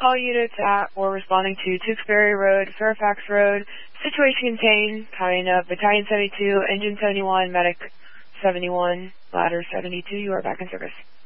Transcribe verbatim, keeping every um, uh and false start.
All units at or responding to Tewksbury Road, Fairfax Road, situation contained, battalion of Battalion seventy-two, Engine seventy-one, Medic seventy-one, Ladder seventy-two, you are back in service.